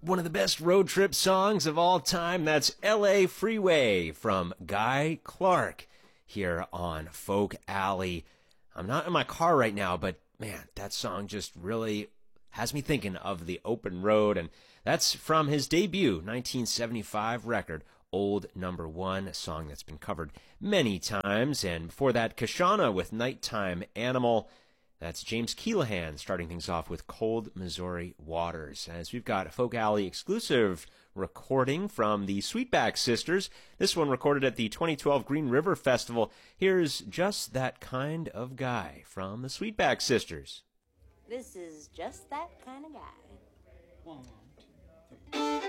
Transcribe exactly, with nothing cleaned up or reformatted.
one of the best road trip songs of all time. That's L A Freeway from Guy Clark here on Folk Alley. I'm not in my car right now, but man, that song just really has me thinking of the open road. And that's from his debut nineteen seventy-five record, Old Number One, a song that's been covered many times. And before that, Kashana with Nighttime Animal. That's James Keelahan starting things off with Cold Missouri Waters. As we've got a Folk Alley exclusive recording from the Sweetback Sisters. This one recorded at the twenty twelve Green River Festival. Here's Just That Kind of Guy from the Sweetback Sisters. This is Just That Kind of Guy. One, two, three.